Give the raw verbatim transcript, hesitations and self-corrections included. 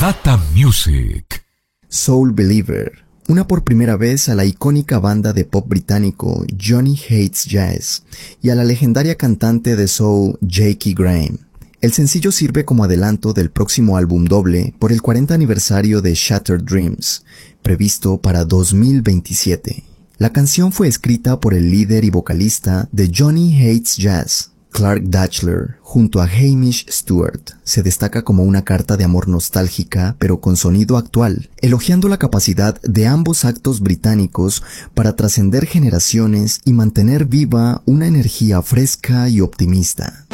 Data Music. Soul Believer, una por primera vez a la icónica banda de pop británico Johnny Hates Jazz y a la legendaria cantante de soul Jackie Graham. El sencillo sirve como adelanto del próximo álbum doble por el cuarenta aniversario de Shattered Dreams, previsto para dos mil veintisiete. La canción fue escrita por el líder y vocalista de Johnny Hates Jazz, Clark Dachler, junto a Hamish Stewart. Se destaca como una carta de amor nostálgica, pero con sonido actual, elogiando la capacidad de ambos actos británicos para trascender generaciones y mantener viva una energía fresca y optimista.